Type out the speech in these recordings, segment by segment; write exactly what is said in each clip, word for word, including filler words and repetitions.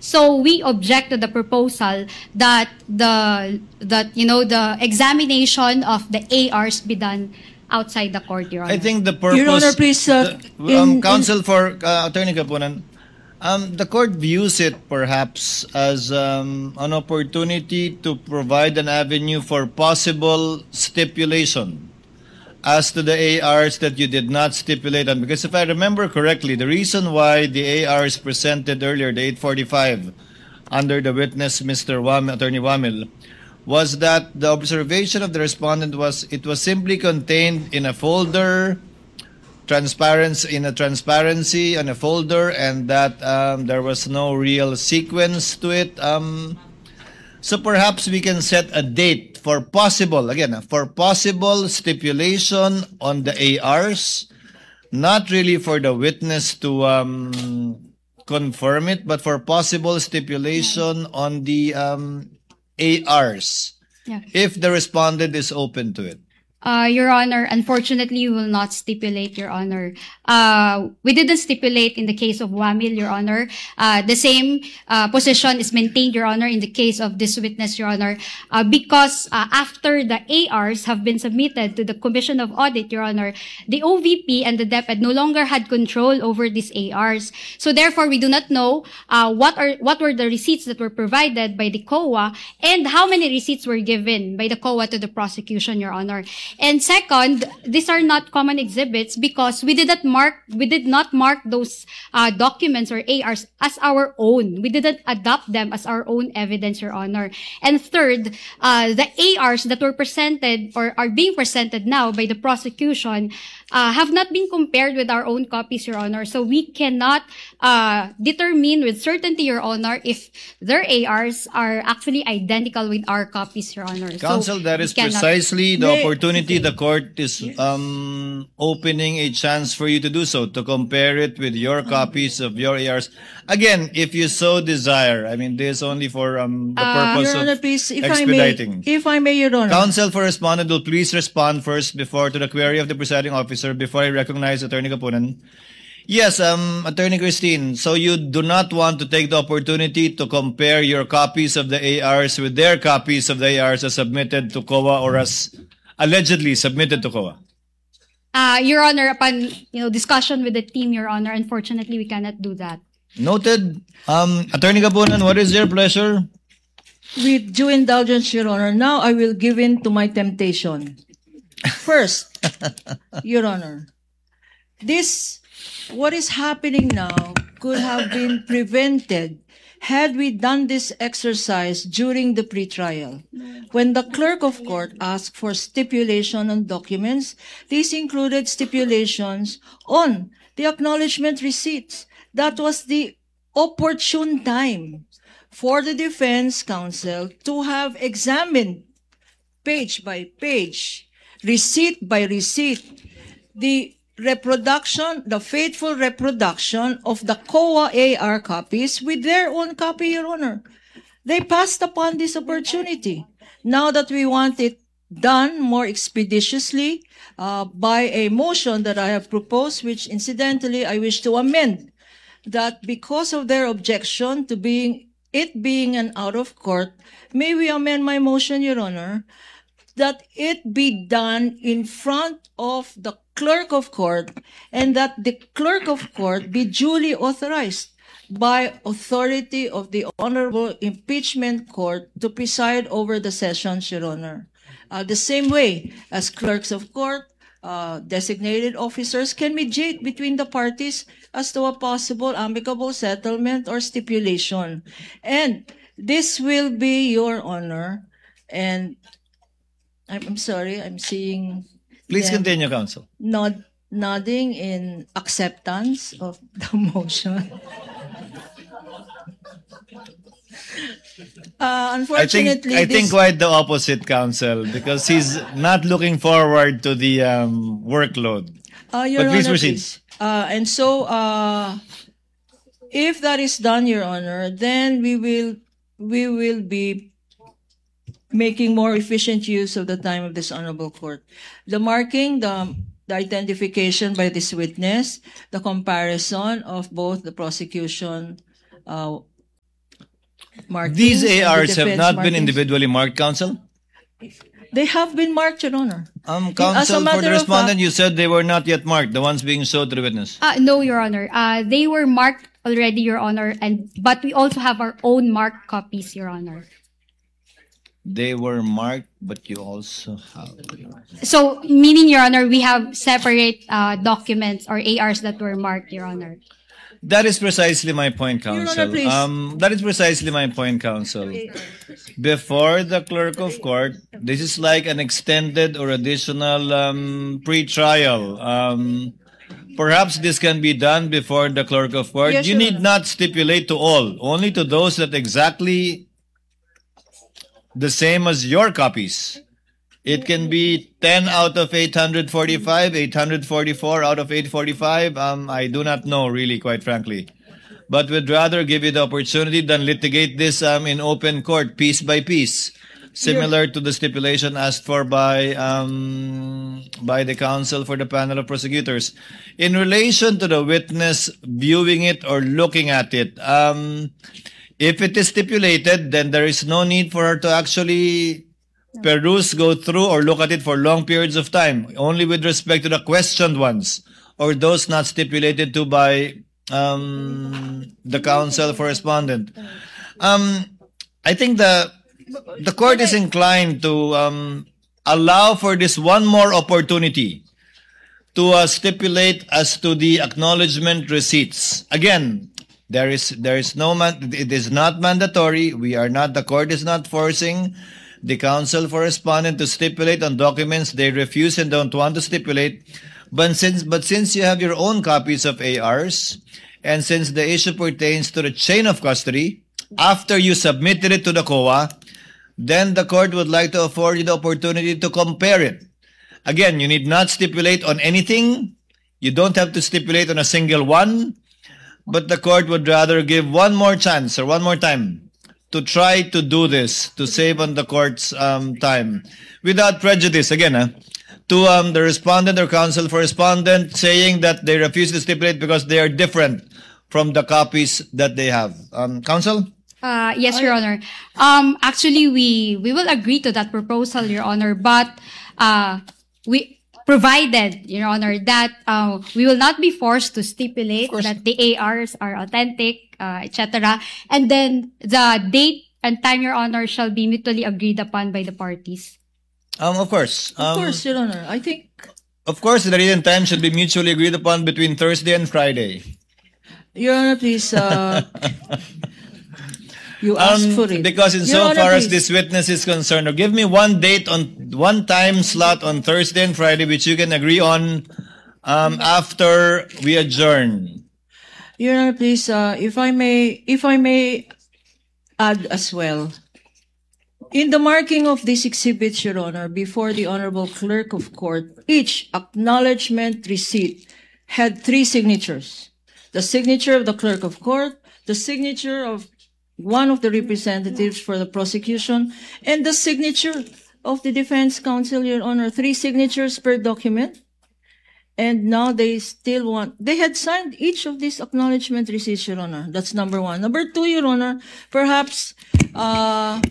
So we object to the proposal that the that you know the examination of the A Rs be done outside the court, Your Honor. I think the purpose... Your Honor, please, uh, the, um, in- counsel for uh, Attorney Kapunan, um, the court views it perhaps as um, an opportunity to provide an avenue for possible stipulation as to the A Rs that you did not stipulate on. Because if I remember correctly, the reason why the A Rs presented earlier, the eight forty-five, under the witness, Mister Wam, Attorney Wamil, was that the observation of the respondent was it was simply contained in a folder, transparency in a transparency on a folder, and that um, there was no real sequence to it. Um, so perhaps we can set a date for possible, again, for possible stipulation on the A Rs, not really for the witness to um, confirm it, but for possible stipulation on the um, A Rs, Yeah. if the respondent is open to it. Uh, Your Honor, unfortunately, we will not stipulate, Your Honor. Uh, we didn't stipulate in the case of Wamil, Your Honor. Uh, the same uh, position is maintained, Your Honor, in the case of this witness, Your Honor, uh, because uh, after the A Rs have been submitted to the Commission of Audit, Your Honor, the O V P and the DepEd no longer had control over these A Rs. So therefore, we do not know uh, what are what were the receipts that were provided by the C O A and how many receipts were given by the C O A to the prosecution, Your Honor. And second, these are not common exhibits because we did not mark, we did not mark those uh, documents or A Rs as our own. We didn't adopt them as our own evidence, Your Honor. And third, uh, the A Rs that were presented or are being presented now by the prosecution uh, have not been compared with our own copies, Your Honor. So we cannot uh, determine with certainty, Your Honor, if their A Rs are actually identical with our copies, Your Honor. Counsel, so that is we cannot- precisely the May- opportunity the court is um, opening a chance for you to do so, to compare it with your copies of your A Rs. Again, if you so desire. I mean, this is only for um, the Uh, purpose Your Honor, of please, if I may, expediting. if I may, Your Honor. Counsel for respondent will please respond first before to the query of the presiding officer before I recognize Attorney Kapunan. Yes, um, Attorney Christine, so you do not want to take the opportunity to compare your copies of the A Rs with their copies of the A Rs as submitted to C O A or as allegedly submitted to C O A? Uh, Your Honor, upon you know discussion with the team, Your Honor, unfortunately we cannot do that. Noted. Um, Attorney Kapunan, what is your pleasure? With due indulgence, Your Honor, now I will give in to my temptation. First, Your Honor, this, what is happening now could have been prevented had we done this exercise during the pretrial. When the clerk of court asked for stipulation on documents, these included stipulations on the acknowledgement receipts. That was the opportune time for the defense counsel to have examined page by page, receipt by receipt, the reproduction, the faithful reproduction of the C O A A R copies with their own copy, Your Honor. They passed upon this opportunity. Now that we want it done more expeditiously uh, by a motion that I have proposed, which incidentally I wish to amend, that because of their objection to being it being an out of court, may we amend my motion, Your Honor, that it be done in front of the clerk of court and that the clerk of court be duly authorized by authority of the Honorable Impeachment Court to preside over the sessions, Your Honor. Uh, the same way as clerks of court, uh, designated officers can mediate between the parties as to a possible amicable settlement or stipulation. And this will be, Your Honor, and I'm, I'm sorry, I'm seeing Please them continue, counsel. nod, nodding in acceptance of the motion. Uh, I think unfortunately, I think this, quite the opposite, counsel, because he's not looking forward to the um, workload. uh, Your but please Honor, proceed. please. Uh, and so, uh, if that is done, Your Honor, then we will we will be making more efficient use of the time of this honorable court. The marking, the the identification by this witness, the comparison of both the prosecution uh, markings. These and A Rs have defense not been markings. individually marked, counsel? They have been marked, Your Honor. Um, As a counsel, for matter the of respondent, fact- you said they were not yet marked, the ones being showed to the witness. Uh, no, Your Honor. Uh, they were marked already, Your Honor, and but we also have our own marked copies, Your Honor. They were marked, but you also have. So, meaning, Your Honor, we have separate uh, documents or A Rs that were marked, Your Honor. That is precisely my point, Your Honor, counsel. please. Um, that is precisely my point, counsel. Before the clerk of court, this is like an extended or additional um, pre-trial. Um, perhaps this can be done before the clerk of court. Yes, you Your need Honor. not stipulate to all, only to those that exactly the same as your copies. It can be ten out of eight hundred forty-five, eight hundred forty-four out of eight forty-five. Um, I do not know, really, quite frankly. But would rather give you the opportunity than litigate this um, in open court, piece by piece, similar to the stipulation asked for by um, by the counsel for the panel of prosecutors. In relation to the witness viewing it or looking at it, um, if it is stipulated, then there is no need for her to actually peruse, go through, or look at it for long periods of time, only with respect to the questioned ones or those not stipulated to by um, the counsel for respondent. Um, I think the the court is inclined to um, allow for this one more opportunity to uh, stipulate as to the acknowledgement receipts. Again, there is there is no man. It is not mandatory. We are not. The court is not forcing the counsel for respondent to stipulate on documents they refuse and don't want to stipulate. But since but since you have your own copies of A Rs, and since the issue pertains to the chain of custody, after you submitted it to the C O A, then the court would like to afford you the opportunity to compare it. Again, you need not stipulate on anything. You don't have to stipulate on a single one, but the court would rather give one more chance or one more time to try to do this, to save on the court's um, time, without prejudice, again, huh, to um, the respondent or counsel for respondent saying that they refuse to stipulate because they are different from the copies that they have. Um, counsel? Uh, yes, Your Honor. Um, actually, we, we will agree to that proposal, Your Honor, but, uh, we, provided, Your Honor, that, uh, we will not be forced to stipulate that the A Rs are authentic, uh, et cetera. And then the date and time, Your Honor, shall be mutually agreed upon by the parties. Um, of course. Um, Of course, Your Honor. I think Of course, the date and time should be mutually agreed upon between Thursday and Friday. Your Honor, please, uh, you asked Um, for it. because in Your so Honor, far as please. this witness is concerned, or give me one date on one time slot on Thursday and Friday which you can agree on um, after we adjourn. Your Honor, please, uh, if I may, if I may add as well. In the marking of these exhibits, Your Honor, before the Honorable Clerk of Court, each acknowledgement receipt had three signatures. The signature of the Clerk of Court, the signature of one of the representatives for the prosecution, and the signature of the defense counsel, Your Honor. Three signatures per document. And now they still want, they had signed each of these acknowledgement receipts, Your Honor. That's number one. Number two, Your Honor, perhaps, uh,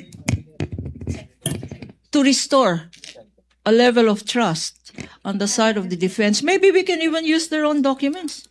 to restore a level of trust on the side of the defense. Maybe we can even use their own documents.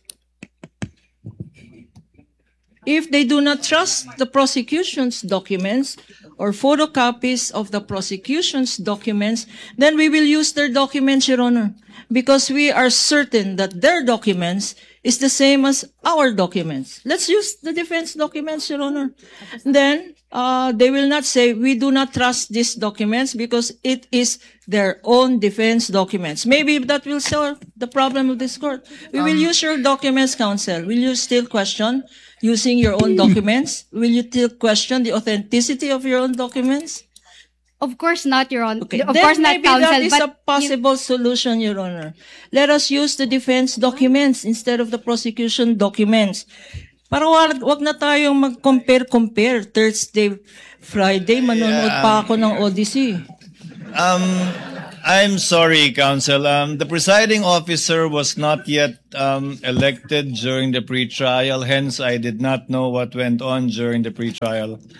If they do not trust the prosecution's documents or photocopies of the prosecution's documents, then we will use their documents, Your Honor, because we are certain that their documents is the same as our documents. Let's use the defense documents, Your Honor. Then uh, they will not say, we do not trust these documents because it is their own defense documents. Maybe that will solve the problem of this court. We will use your documents, counsel. Will you still question using your own documents? Will you still question the authenticity of your own documents? Of course not, Your Honor. Okay. Of Then course not, maybe counsel. that is but a possible solution, Your Honor. Let us use the defense documents instead of the prosecution documents. Para wag, wag na tayong mag-compare-compare. Thursday, Friday, manonood pa ako ng Odyssey. Um, I'm sorry, counsel. Um, the presiding officer was not yet um, elected during the pre-trial. Hence, I did not know what went on during the pre-trial.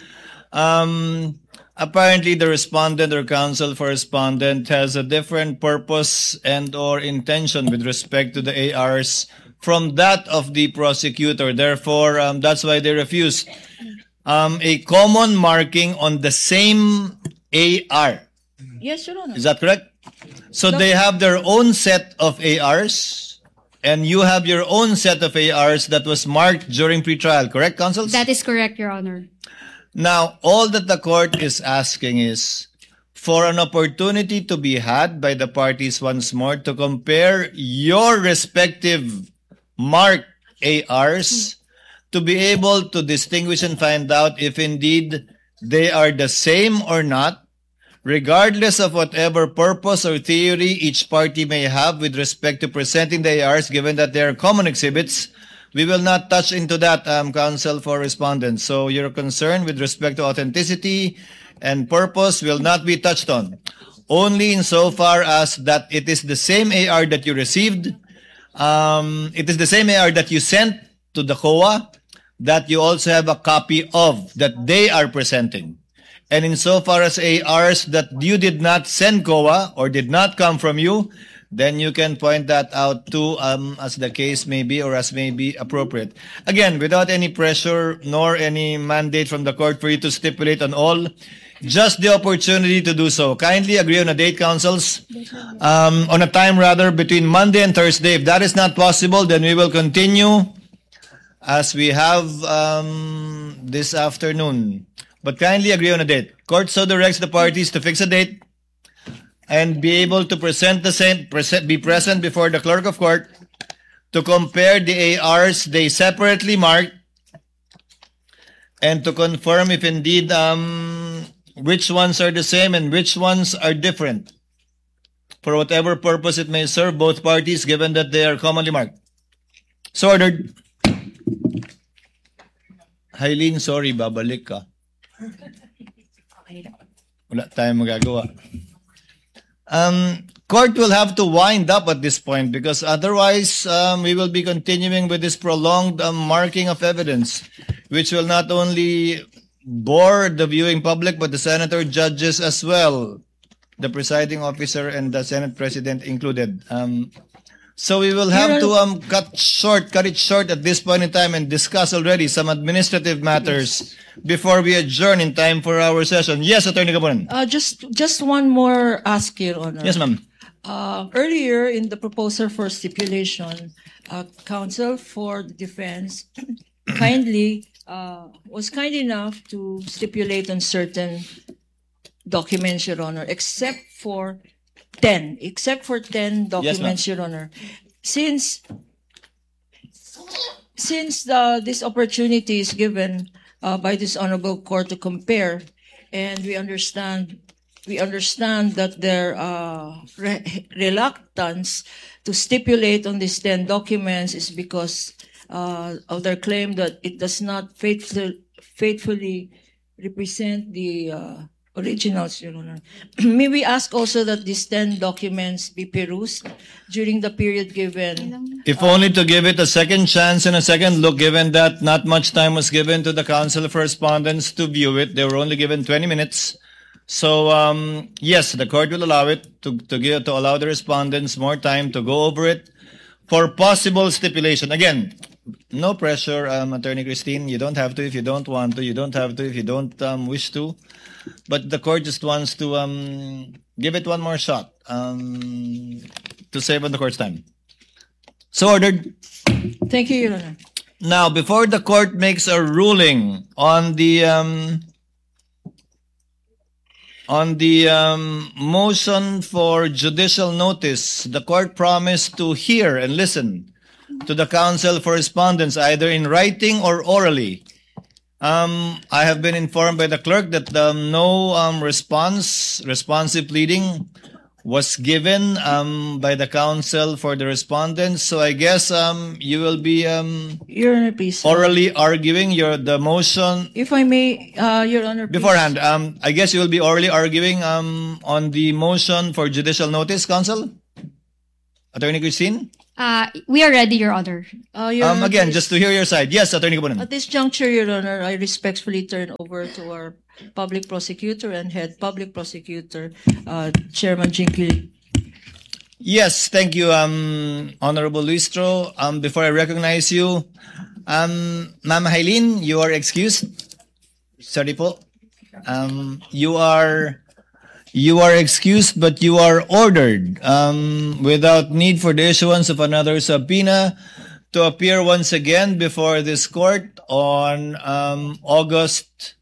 Um, apparently, the respondent or counsel for respondent has a different purpose and or intention with respect to the A Rs from that of the prosecutor. Therefore, um, that's why they refused um, a common marking on the same A R. Yes, Your Honor. Is that correct? So they have their own set of A Rs, and you have your own set of A Rs that was marked during pretrial, correct, counsels? That is correct, Your Honor. Now, all that the court is asking is for an opportunity to be had by the parties once more to compare your respective marked A Rs to be able to distinguish and find out if indeed they are the same or not, regardless of whatever purpose or theory each party may have with respect to presenting the A Rs, given that they are common exhibits. We will not touch into that, um, counsel for respondents. So your concern with respect to authenticity and purpose will not be touched on. Only insofar as that it is the same A R that you received, um, it is the same A R that you sent to the C O A, that you also have a copy of, that they are presenting. And insofar as A Rs that you did not send C O A or did not come from you, then you can point that out too, um, as the case may be or as may be appropriate. Again, without any pressure nor any mandate from the court for you to stipulate on all, just the opportunity to do so. Kindly agree on a date, counsels, um, on a time rather, between Monday and Thursday. If that is not possible, then we will continue as we have um, this afternoon. But kindly agree on a date. Court so directs the parties to fix a date and be able to present the same, present, be present before the clerk of court to compare the A Rs they separately marked and to confirm if indeed um, which ones are the same and which ones are different for whatever purpose it may serve both parties, given that they are commonly marked. So ordered. Hailin, sorry, babalik ka. Wala tayong magagawa. Um, court will have to wind up at this point because otherwise um, we will be continuing with this prolonged um, marking of evidence, which will not only bore the viewing public but the senator, judges as well, the presiding officer and the Senate President included. Um, so we will have to um, cut short, cut it short at this point in time and discuss already some administrative matters before we adjourn in time for our session. Yes, Attorney Gabunan. Uh, just, just one more ask, Your Honor. Yes, ma'am. Uh, earlier in the proposal for stipulation, uh, counsel for the defense kindly uh, was kind enough to stipulate on certain documents, Your Honor, except for ten, except for ten documents, Yes, Your Honor. Since since the, this opportunity is given uh, by this honorable court to compare, and we understand we understand that their uh, re reluctance to stipulate on these ten documents is because uh, of their claim that it does not faithful, faithfully represent the uh, originals, Your Honor. May we ask also that these ten documents be perused during the period given? If only to give it a second chance and a second look, given that not much time was given to the counsel for respondents to view it. They were only given twenty minutes. So, um, yes, the court will allow it to, to, give, to allow the respondents more time to go over it for possible stipulation. Again, no pressure, um, Attorney Christine. You don't have to if you don't want to. You don't have to if you don't um, wish to. But the court just wants to um, give it one more shot um, to save on the court's time. So ordered. Thank you, Your Honor. Now, before the court makes a ruling on the um, on the um, motion for judicial notice, the court promised to hear and listen to the counsel for respondents either in writing or orally. Um, I have been informed by the clerk that um, no um, response, responsive pleading was given um, by the counsel for the respondents. So I guess um, you will be um, Your Honor, please. orally arguing your the motion. If I may, uh, Your Honor, please. Beforehand, um, I guess you will be orally arguing um, on the motion for judicial notice, counsel? Attorney Christine? Uh, we are ready, Your Honor. Uh, Your Um, Honor, again, this- just to hear your side. Yes, Attorney Kapunan. At this juncture, Your Honor, I respectfully turn over to our public prosecutor and head public prosecutor, uh, Chairman Jinky. Yes, thank you, um, Honorable Luistro. Um, before I recognize you, um, Ma'am Hailin, you are excused. Sorry po. Um, you are you are excused, but you are ordered, um, without need for the issuance of another subpoena, to appear once again before this court on um, August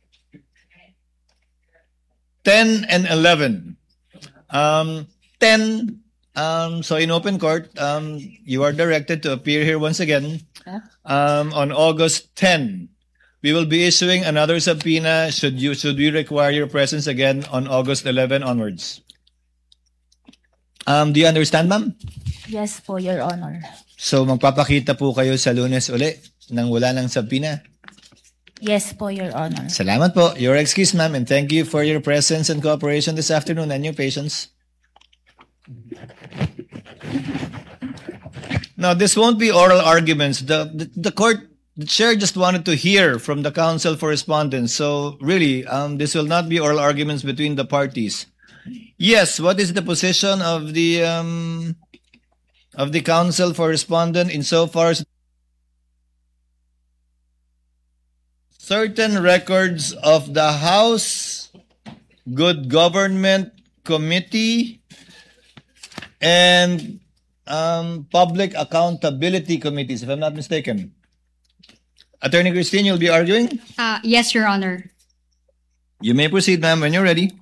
tenth and eleventh. Um, ten. Um, so in open court, um, you are directed to appear here once again um, on August tenth. We will be issuing another subpoena should you should we require your presence again on August eleventh onwards. Um, do you understand, ma'am? Yes po, Your Honor. So magpapakita po kayo sa Lunes uli nang wala ng subpoena. Yes po, Your Honor. Salamat po. You're excused, ma'am, and thank you for your presence and cooperation this afternoon and your patience. Now, this won't be oral arguments. The, the the court, the chair just wanted to hear from the counsel for respondents. So really, um, this will not be oral arguments between the parties. Yes, what is the position of the um, of the counsel for respondent insofar as certain records of the House Good Government Committee and um, Public Accountability Committees, if I'm not mistaken. Attorney Christine, you'll be arguing? Uh, yes, Your Honor. You may proceed, ma'am, when you're ready.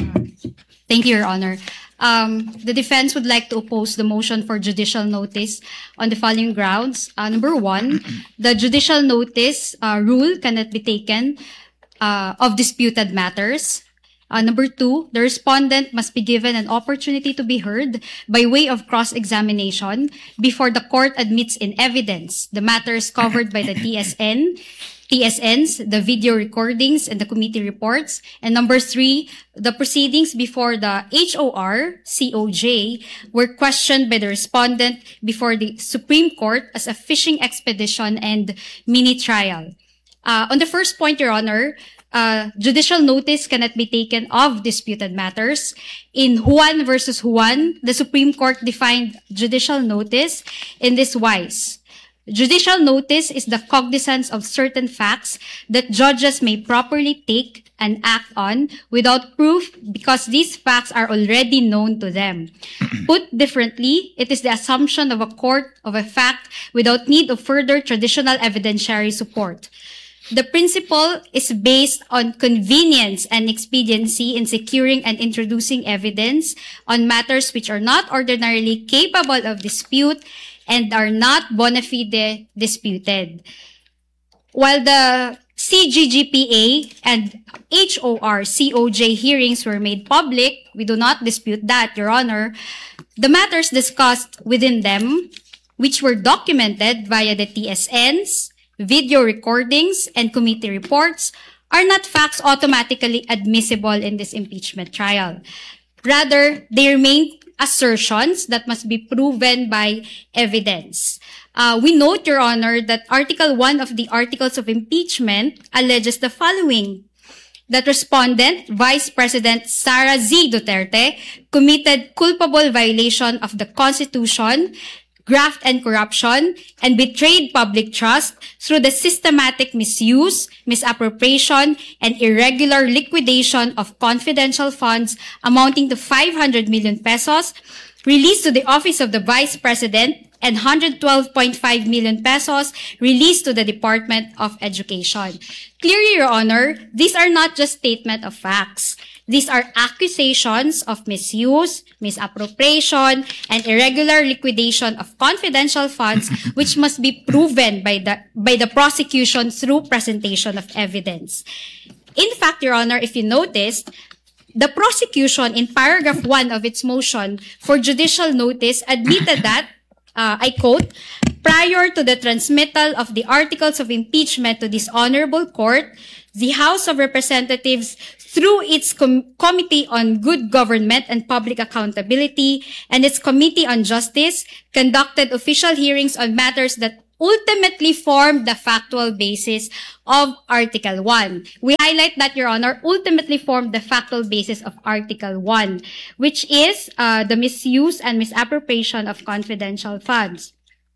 Thank you, Your Honor. Um, the defense would like to oppose the motion for judicial notice on the following grounds. Uh, number one, the judicial notice uh, rule cannot be taken uh, of disputed matters. Uh, number two, the respondent must be given an opportunity to be heard by way of cross-examination before the court admits in evidence the matters covered by the T S N, T S Ns, the video recordings, and the committee reports. And number three, the proceedings before the H O R C O J were questioned by the respondent before the Supreme Court as a fishing expedition and mini-trial. Uh, on the first point, Your Honor, Uh, judicial notice cannot be taken of disputed matters. In Juan versus Juan, the Supreme Court defined judicial notice in this wise. Judicial notice is the cognizance of certain facts that judges may properly take and act on without proof because these facts are already known to them. Put differently, it is the assumption of a court of a fact without need of further traditional evidentiary support. The principle is based on convenience and expediency in securing and introducing evidence on matters which are not ordinarily capable of dispute and are not bona fide disputed. While the C G G P A and H O R C O J hearings were made public, we do not dispute that, Your Honor. The matters discussed within them, which were documented via the T S Ns, video recordings, and committee reports, are not facts automatically admissible in this impeachment trial. Rather, they remain assertions that must be proven by evidence. Uh, we note, Your Honor, that Article one of the Articles of Impeachment alleges the following: that respondent, Vice President Sara Z. Duterte, committed culpable violation of the Constitution, graft and corruption, and betrayed public trust through the systematic misuse, misappropriation, and irregular liquidation of confidential funds amounting to five hundred million pesos, released to the Office of the Vice President, and one hundred twelve point five million pesos released to the Department of Education. Clearly, Your Honor, these are not just statement of facts. These are accusations of misuse, misappropriation, and irregular liquidation of confidential funds which must be proven by the, by the prosecution through presentation of evidence. In fact, Your Honor, if you noticed, the prosecution in paragraph one of its motion for judicial notice admitted that, uh, I quote, prior to the transmittal of the articles of impeachment to this honorable court, the House of Representatives, through its Com- Committee on Good Government and Public Accountability and its Committee on Justice, conducted official hearings on matters that ultimately formed the factual basis of Article one. We highlight that, Your Honor, ultimately formed the factual basis of Article one, which is uh, the misuse and misappropriation of confidential funds.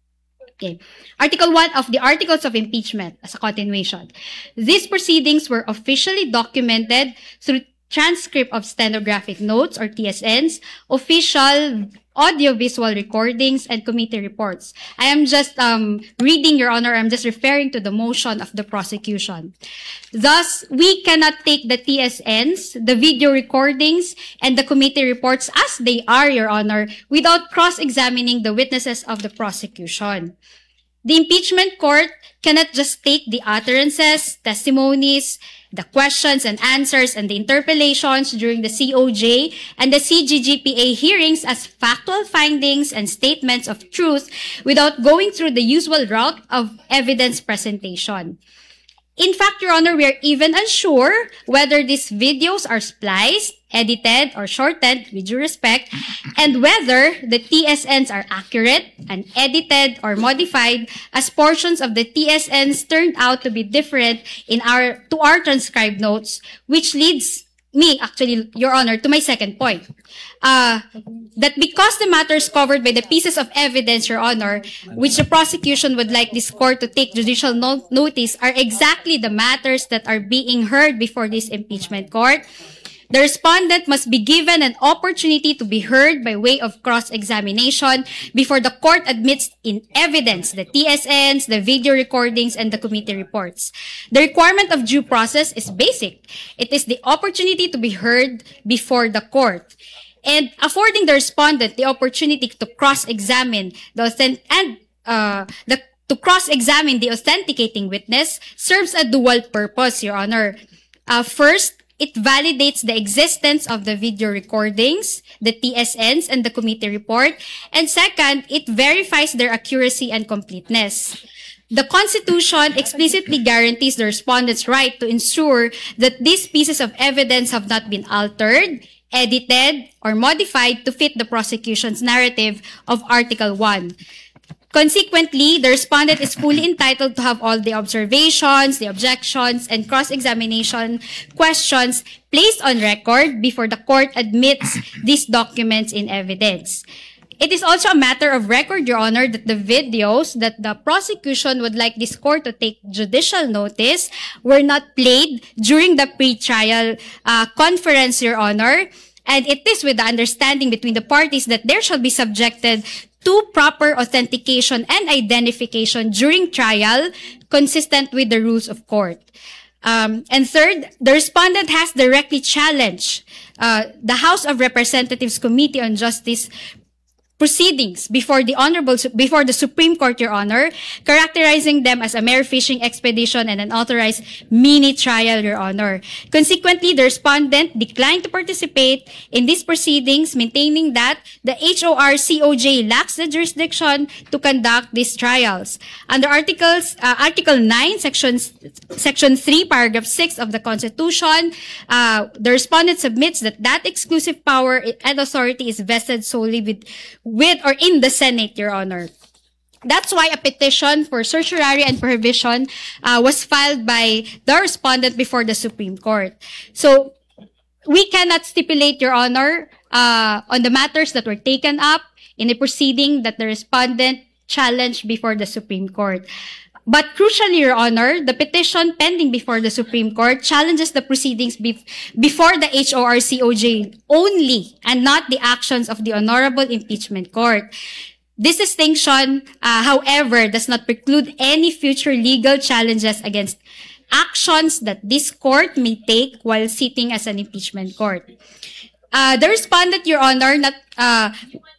Okay. Article one of the Articles of Impeachment as a continuation. These proceedings were officially documented through transcript of stenographic notes or T S Ns, official audio-visual recordings, and committee reports. I am just um, reading, Your Honor, I'm just referring to the motion of the prosecution. Thus, we cannot take the T S Ns, the video recordings, and the committee reports as they are, Your Honor, without cross-examining the witnesses of the prosecution. The impeachment court cannot just take the utterances, testimonies, the questions and answers, and the interpellations during the C O J and the C G G P A hearings as factual findings and statements of truth without going through the usual route of evidence presentation. In fact, Your Honor, we are even unsure whether these videos are spliced, edited, or shortened, with due respect, and whether the T S Ns are accurate and edited or modified, as portions of the T S Ns turned out to be different in our to our transcribed notes, which leads me, actually, Your Honor, to my second point. Uh, that because the matters covered by the pieces of evidence, Your Honor, which the prosecution would like this court to take judicial no- notice are exactly the matters that are being heard before this impeachment court, the respondent must be given an opportunity to be heard by way of cross-examination before the court admits in evidence the T S Ns, the video recordings, and the committee reports. The requirement of due process is basic. It is the opportunity to be heard before the court. And affording the respondent the opportunity to cross-examine the authentic and uh, the to cross-examine the authenticating witness serves a dual purpose, Your Honor. Uh, first, it validates the existence of the video recordings, the T S Ns, and the committee report. And second, it verifies their accuracy and completeness. The Constitution explicitly guarantees the respondent's right to ensure that these pieces of evidence have not been altered, edited, or modified to fit the prosecution's narrative of Article one. Consequently, the respondent is fully entitled to have all the observations, the objections, and cross-examination questions placed on record before the court admits these documents in evidence. It is also a matter of record, Your Honor, that the videos that the prosecution would like this court to take judicial notice were not played during the pre-trial uh, conference, Your Honor, and it is with the understanding between the parties that there shall be subjected to proper authentication and identification during trial, consistent with the rules of court. Um, and third, the respondent has directly challenged uh, the House of Representatives Committee on Justice proceedings before the honorable before the Supreme Court, Your Honor, characterizing them as a mere fishing expedition and an unauthorized mini trial, Your Honor. Consequently, the respondent declined to participate in these proceedings, maintaining that the H O R C O J lacks the jurisdiction to conduct these trials. Under Articles uh, Article nine, Section Section three, Paragraph six of the Constitution, uh, the respondent submits that that exclusive power and authority is vested solely with with or in the Senate, Your Honor. That's why a petition for certiorari and prohibition uh, was filed by the respondent before the Supreme Court. So, we cannot stipulate, Your Honor, uh, on the matters that were taken up in a proceeding that the respondent challenged before the Supreme Court. But crucially, Your Honor, the petition pending before the Supreme Court challenges the proceedings be- before the H O R C O J only and not the actions of the Honorable Impeachment Court. This distinction, uh, however, does not preclude any future legal challenges against actions that this court may take while sitting as an impeachment court. Uh, the respondent, Your Honor, not, uh,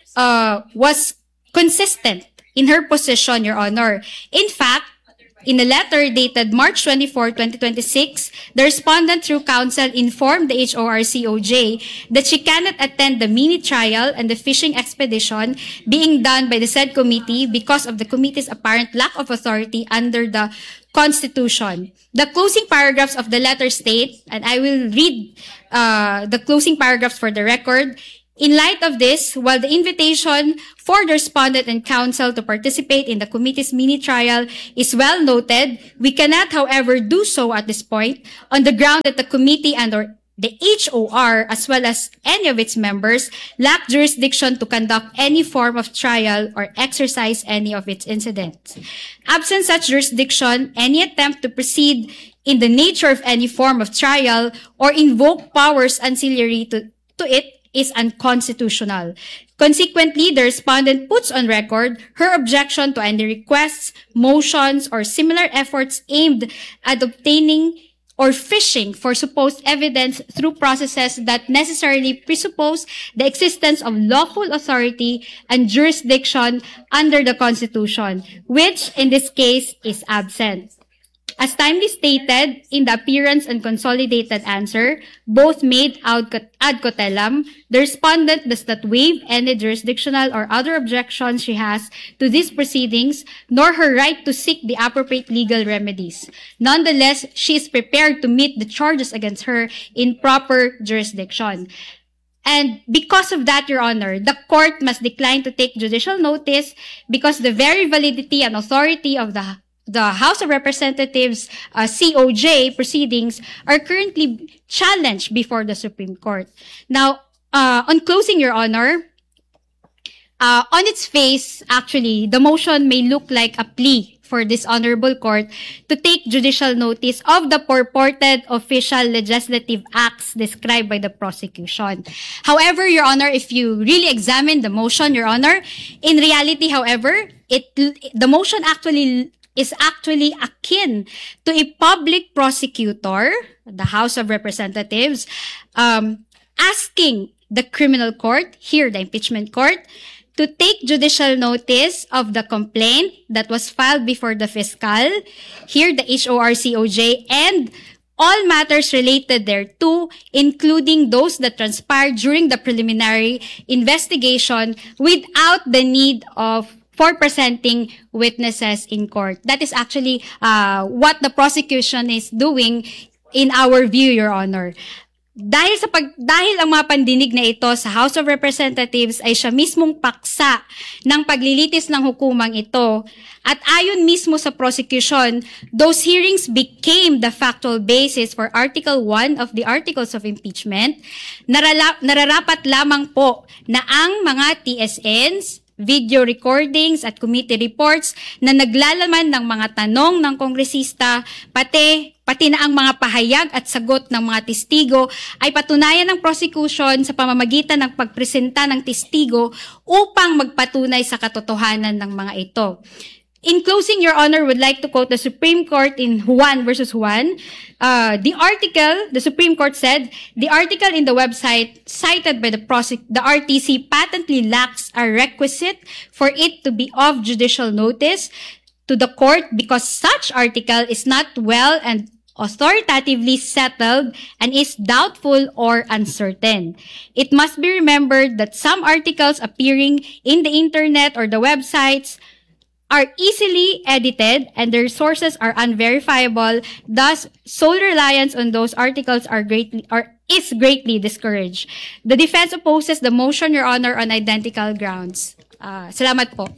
uh, was consistent in her position, Your Honor. In fact, in a letter dated March twenty-fourth, twenty twenty-six, the respondent through counsel informed the H O R C O J that she cannot attend the mini trial and the fishing expedition being done by the said committee because of the committee's apparent lack of authority under the Constitution. The closing paragraphs of the letter state, and I will read uh, the closing paragraphs for the record. In light of this, while the invitation for the respondent and counsel to participate in the committee's mini-trial is well noted, we cannot, however, do so at this point on the ground that the committee and or the H O R, as well as any of its members, lack jurisdiction to conduct any form of trial or exercise any of its incidents. Absent such jurisdiction, any attempt to proceed in the nature of any form of trial or invoke powers ancillary to, to it is unconstitutional. Consequently, the respondent puts on record her objection to any requests, motions, or similar efforts aimed at obtaining or fishing for supposed evidence through processes that necessarily presuppose the existence of lawful authority and jurisdiction under the Constitution, which in this case is absent. As timely stated in the appearance and consolidated answer, both made ad cotellam, the respondent does not waive any jurisdictional or other objections she has to these proceedings, nor her right to seek the appropriate legal remedies. Nonetheless, she is prepared to meet the charges against her in proper jurisdiction. And because of that, Your Honor, the court must decline to take judicial notice because the very validity and authority of the The House of Representatives uh, C O J proceedings are currently challenged before the Supreme Court. Now, uh, on closing, Your Honor, uh, on its face, actually, the motion may look like a plea for this honorable court to take judicial notice of the purported official legislative acts described by the prosecution. However, Your Honor, if you really examine the motion, Your Honor, in reality, however, it the motion actually is actually akin to a public prosecutor, the House of Representatives, um, asking the criminal court, here the impeachment court, to take judicial notice of the complaint that was filed before the fiscal, here the H O R C O J, and all matters related thereto, including those that transpired during the preliminary investigation without the need of for presenting witnesses in court. That is actually uh, what the prosecution is doing in our view, Your Honor. Dahil sa pag dahil ang mga pandinig na ito sa House of Representatives ay siya mismong paksa ng paglilitis ng hukumang ito at ayon mismo sa prosecution, those hearings became the factual basis for Article one of the Articles of Impeachment. Narala, nararapat lamang po na ang mga T S Ns, video recordings at committee reports na naglalaman ng mga tanong ng kongresista, pati, pati na ang mga pahayag at sagot ng mga testigo ay patunayan ng prosecution sa pamamagitan ng pagpresenta ng testigo upang magpatunay sa katotohanan ng mga ito. In closing, Your Honor, would like to quote the Supreme Court in Juan versus Juan. Uh, the article, the Supreme Court said, the article in the website cited by the prosec- the R T C patently lacks a requisite for it to be of judicial notice to the court because such article is not well and authoritatively settled and is doubtful or uncertain. It must be remembered that some articles appearing in the internet or the websites are easily edited and their sources are unverifiable. Thus, sole reliance on those articles are greatly are is greatly discouraged. The defense opposes the motion, Your Honor, on identical grounds. Uh, salamat po.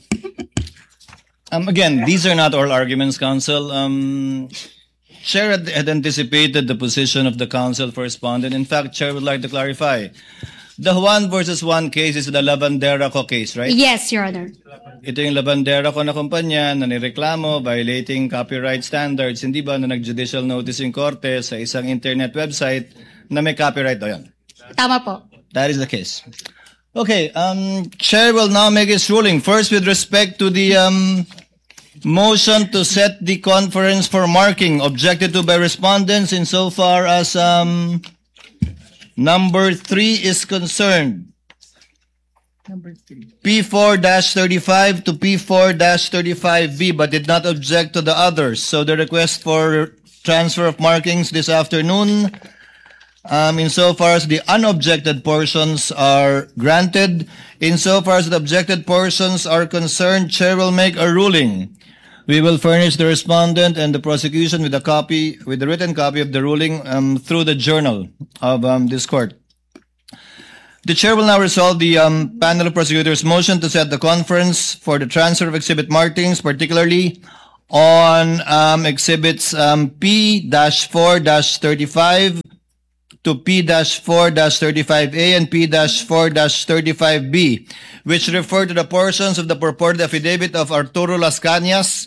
Um, again, these are not all arguments, counsel. Um, Chair had, had anticipated the position of the counsel for respondent. In fact, Chair would like to clarify. The Juan versus Juan case is the Lavandera Co case, right? Yes, Your Honor. Ito yung Lavandera Co na kumpanya na nireklamo violating copyright standards. Hindi ba na nag-judicial notice yung korte sa isang internet website na may copyright daw yan? Tama po. That is the case. Okay, um, Chair will now make his ruling. First, with respect to the um, motion to set the conference for marking objected to by respondents insofar as um, number three is concerned. Number three. P four thirty-five to P four thirty-five B, but did not object to the others. So the request for transfer of markings this afternoon, um, insofar as the unobjected portions are granted, insofar as the objected portions are concerned, Chair will make a ruling. We will furnish the respondent and the prosecution with a copy, with a written copy of the ruling um, through the journal of um, this court. The chair will now resolve the um, panel of prosecutors' motion to set the conference for the transfer of exhibit markings, particularly on um, exhibits um, P four thirty-five to P four thirty-five A and P four thirty-five B, which refer to the portions of the purported affidavit of Arturo Las Cañas.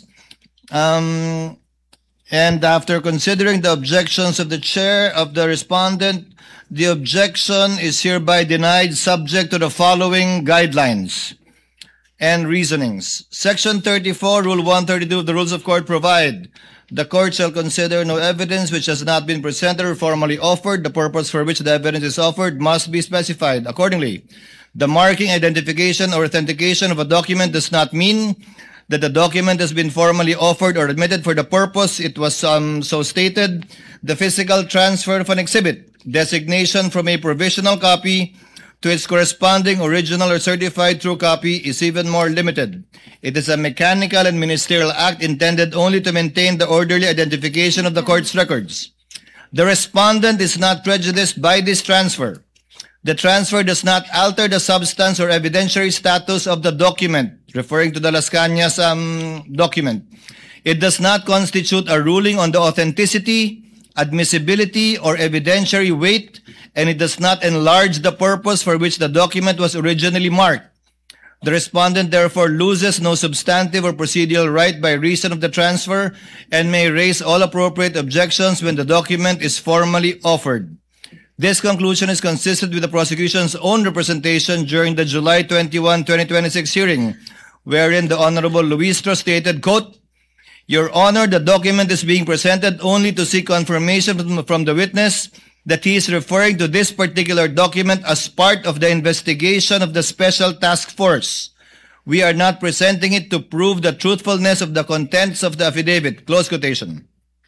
Um, and after considering the objections of the chair of the respondent, the objection is hereby denied subject to the following guidelines and reasonings. Section thirty-four, Rule one thirty-two of the Rules of Court provide, the court shall consider no evidence which has not been presented or formally offered. The purpose for which the evidence is offered must be specified. Accordingly, the marking, identification, or authentication of a document does not mean that the document has been formally offered or admitted for the purpose it was um, so stated. The physical transfer of an exhibit, designation from a provisional copy to its corresponding original or certified true copy is even more limited. It is a mechanical and ministerial act intended only to maintain the orderly identification of the court's records. The respondent is not prejudiced by this transfer. The transfer does not alter the substance or evidentiary status of the document, referring to the Las Cañas um, document. It does not constitute a ruling on the authenticity, admissibility, or evidentiary weight, and it does not enlarge the purpose for which the document was originally marked. The respondent therefore loses no substantive or procedural right by reason of the transfer and may raise all appropriate objections when the document is formally offered. This conclusion is consistent with the prosecution's own representation during the July twenty-first, twenty twenty-six hearing, wherein the Honorable Luistro stated, quote, "Your Honor, the document is being presented only to seek confirmation from the witness that he is referring to this particular document as part of the investigation of the Special Task Force. We are not presenting it to prove the truthfulness of the contents of the affidavit." Close quotation.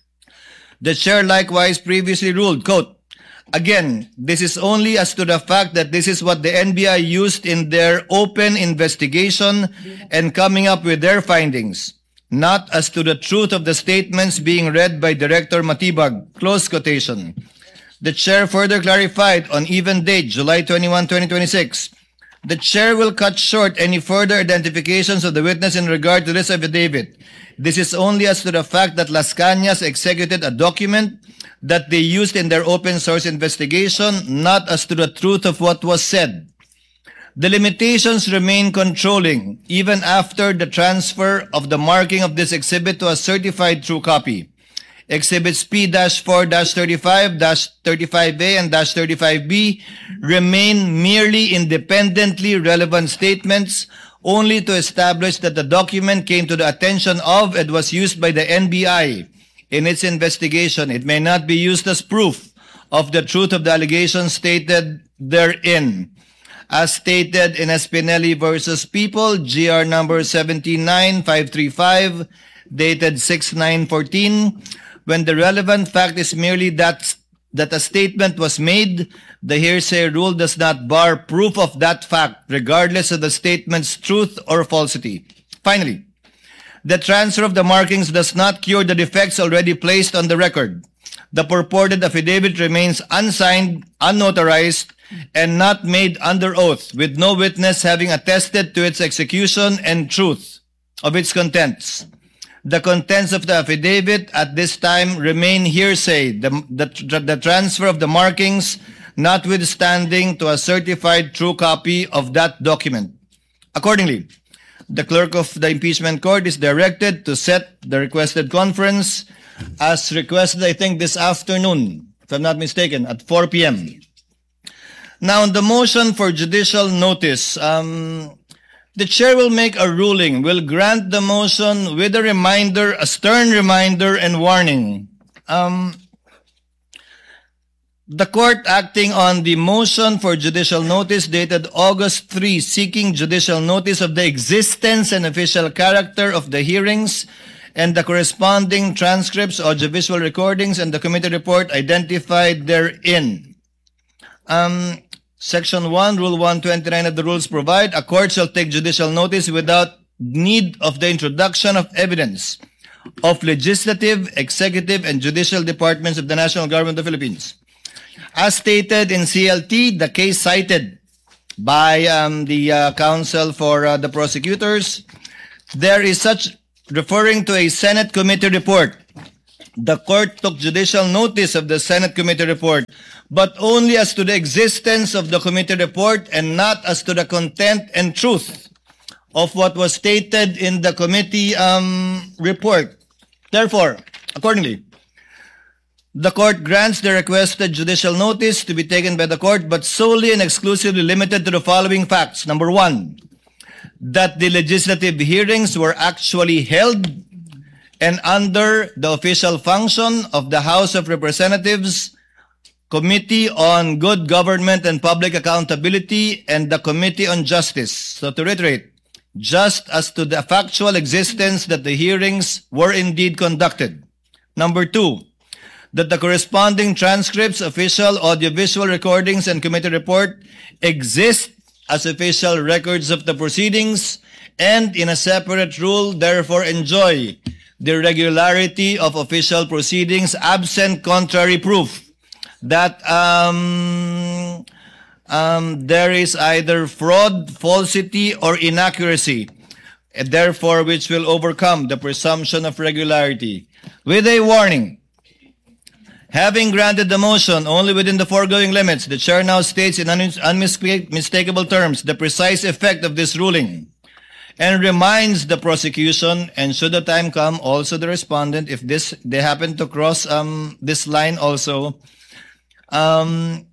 The chair likewise previously ruled, quote, "Again, this is only as to the fact that this is what the N B I used in their open investigation and coming up with their findings, not as to the truth of the statements being read by Director Matibag." Close quotation. The chair further clarified on even date, July twenty-first, twenty twenty-six, the chair will cut short any further identifications of the witness in regard to this affidavit. This is only as to the fact that Las Cañas executed a document that they used in their open source investigation, not as to the truth of what was said. The limitations remain controlling even after the transfer of the marking of this exhibit to a certified true copy. Exhibits P four thirty-five, thirty-five A, and thirty-five B remain merely independently relevant statements only to establish that the document came to the attention of and was used by the N B I in its investigation. It may not be used as proof of the truth of the allegations stated therein. As stated in Espinelli versus People, G R number seven nine five three five, dated six nine fourteen, when the relevant fact is merely that, that a statement was made, the hearsay rule does not bar proof of that fact, regardless of the statement's truth or falsity. Finally, the transfer of the markings does not cure the defects already placed on the record. The purported affidavit remains unsigned, unnotarized, and not made under oath, with no witness having attested to its execution and truth of its contents. The contents of the affidavit at this time remain hearsay, the, the, the transfer of the markings notwithstanding to a certified true copy of that document. Accordingly, the clerk of the impeachment court is directed to set the requested conference as requested, I think, this afternoon, if I'm not mistaken, at four p m Now, on the motion for judicial notice, um, the chair will make a ruling, will grant the motion with a reminder, a stern reminder and warning. Um, the court acting on the motion for judicial notice dated August third, seeking judicial notice of the existence and official character of the hearings and the corresponding transcripts, audiovisual recordings, and the committee report identified therein. Um, Section one, Rule one twenty-nine of the rules provide, a court shall take judicial notice without need of the introduction of evidence of legislative, executive, and judicial departments of the National Government of the Philippines. As stated in C L T, the case cited by um, the uh, counsel for uh, the prosecutors, there is such, referring to a Senate committee report. The court took judicial notice of the Senate committee report, but only as to the existence of the committee report and not as to the content and truth of what was stated in the committee um, report. Therefore, accordingly, the court grants the requested judicial notice to be taken by the court, but solely and exclusively limited to the following facts. Number one, that the legislative hearings were actually held and under the official function of the House of Representatives, Committee on Good Government and Public Accountability, and the Committee on Justice. So to reiterate, just as to the factual existence that the hearings were indeed conducted. Number two, that the corresponding transcripts, official, audiovisual recordings, and committee report exist as official records of the proceedings and in a separate rule, therefore enjoy the regularity of official proceedings absent contrary proof that um, um, there is either fraud, falsity, or inaccuracy, and therefore which will overcome the presumption of regularity. With a warning, having granted the motion only within the foregoing limits, the chair now states in unmistakable terms the precise effect of this ruling and reminds the prosecution, and should the time come, also the respondent, if this they happen to cross um, this line also, um,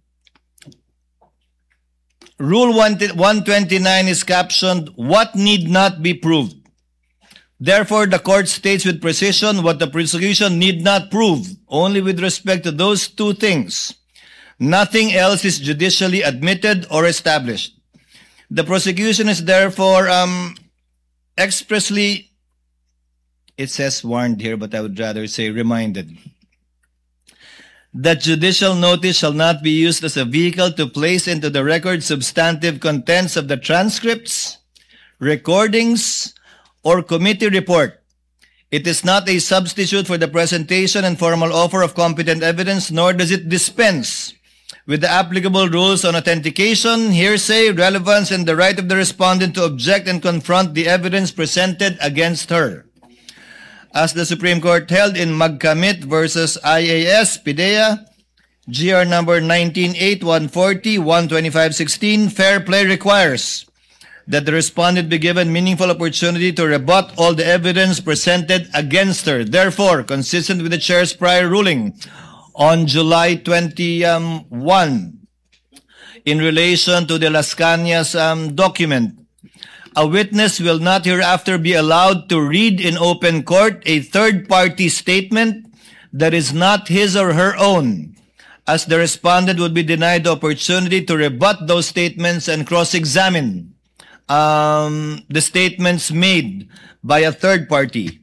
Rule one twenty-nine is captioned, what need not be proved. Therefore, the court states with precision what the prosecution need not prove, only with respect to those two things. Nothing else is judicially admitted or established. The prosecution is therefore um, expressly, it says warned here, but I would rather say reminded, that judicial notice shall not be used as a vehicle to place into the record substantive contents of the transcripts, recordings, or committee report. It is not a substitute for the presentation and formal offer of competent evidence, nor does it dispense with the applicable rules on authentication, hearsay, relevance, and the right of the respondent to object and confront the evidence presented against her. As the Supreme Court held in Magkamit versus I A S, PIDEA, G R number nineteen eight one forty, one twenty-five sixteen, fair play requires that the respondent be given meaningful opportunity to rebut all the evidence presented against her. Therefore, consistent with the chair's prior ruling on July twenty-first, in relation to the Las Cañas um, document, a witness will not hereafter be allowed to read in open court a third-party statement that is not his or her own, as the respondent would be denied the opportunity to rebut those statements and cross-examine um, the statements made by a third party.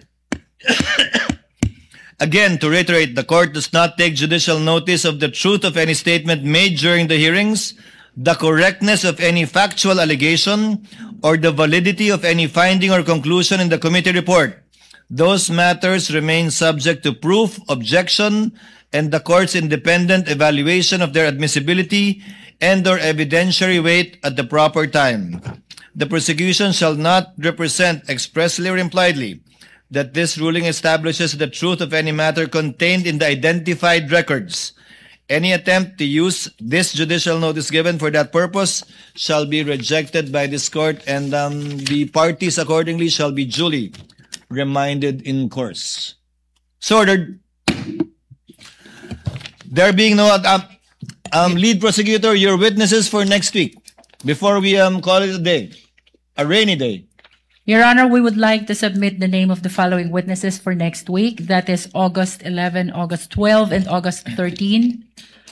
Again, to reiterate, the court does not take judicial notice of the truth of any statement made during the hearings, the correctness of any factual allegation, or the validity of any finding or conclusion in the committee report. Those matters remain subject to proof, objection, and the court's independent evaluation of their admissibility and or evidentiary weight at the proper time. The prosecution shall not represent expressly or impliedly that this ruling establishes the truth of any matter contained in the identified records. Any attempt to use this judicial notice given for that purpose shall be rejected by this court, and um, the parties accordingly shall be duly reminded in course. So ordered. There being no um, um, lead prosecutor, your witnesses for next week, before we um, call it a day, a rainy day. Your Honor, we would like to submit the name of the following witnesses for next week. That is August eleventh, August twelfth, and August thirteenth.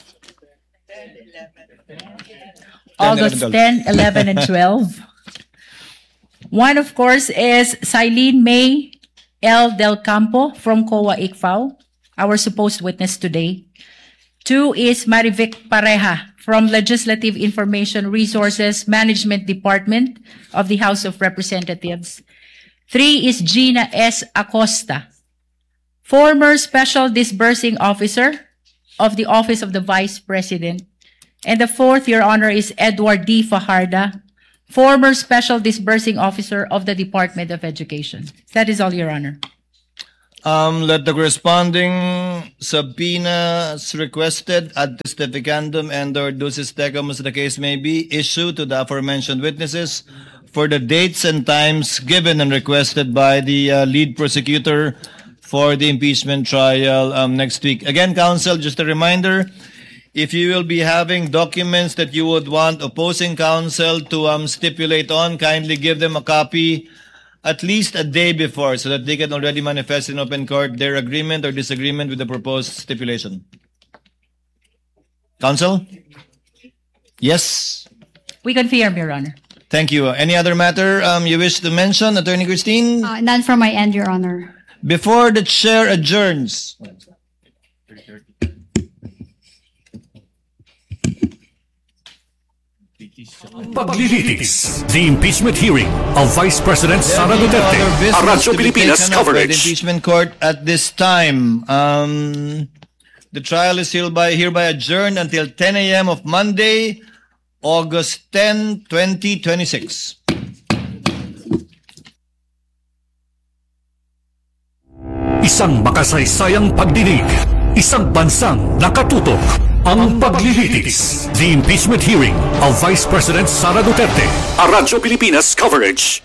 August tenth, eleventh, and twelfth. One, of course, is Silene May L. Del Campo from C O A-I C F A O, our supposed witness today. Two is Marivic Pareja from Legislative Information Resources Management Department of the House of Representatives. Three is Gina S. Acosta, former Special Disbursing Officer of the Office of the Vice President. And the fourth, Your Honor, is Edward D. Fajarda, former Special Disbursing Officer of the Department of Education. That is all, Your Honor. Um, let the corresponding subpoenas requested ad testificandum and or ducis tecum, as the case may be, issue to the aforementioned witnesses for the dates and times given and requested by the uh, lead prosecutor for the impeachment trial um, next week. Again, counsel, just a reminder, if you will be having documents that you would want opposing counsel to um, stipulate on, kindly give them a copy at least a day before so that they can already manifest in open court their agreement or disagreement with the proposed stipulation. Counsel? Yes? We confirm, Your Honor. Thank you. Any other matter um, you wish to mention, Attorney Christine? Uh, none from my end, Your Honor. Before the chair adjourns, Paglilitis, the impeachment hearing of Vice President Sara Duterte. A Radyo Pilipinas coverage. The impeachment court at this time. Um, the trial is hereby, hereby adjourned until ten a m of Monday, August tenth, twenty twenty-six. Isang makasaysayang pagdinig, isang bansang nakatutok. Ang paglilitis, the impeachment hearing of Vice President Sara Duterte. A Radyo Pilipinas coverage.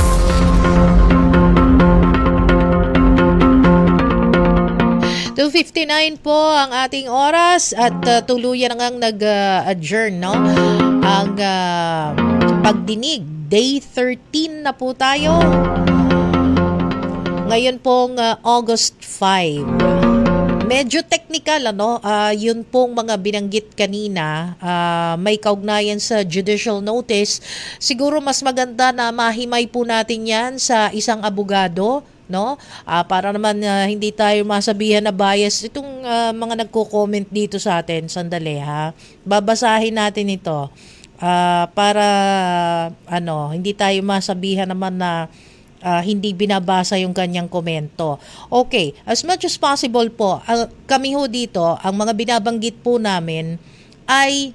two fifty-nine po ang ating oras at uh, tuluyan ngang nag-adjourn, no? Ang uh, pagdinig, day thirteen na po tayo. Ngayon pong uh, August fifth. Medyo technical, ano, uh, yun pong mga binanggit kanina, uh, may kaugnayan sa judicial notice. Siguro mas maganda na mahimay po natin yan sa isang abogado, no? Uh, para naman uh, hindi tayo masabihan na bias. Itong uh, mga nagko-comment dito sa atin, sandali ha, babasahin natin ito uh, para ano, hindi tayo masabihan naman na Uh, hindi binabasa yung kanyang komento. Okay, as much as possible po, uh, kami ho dito, ang mga binabanggit po namin ay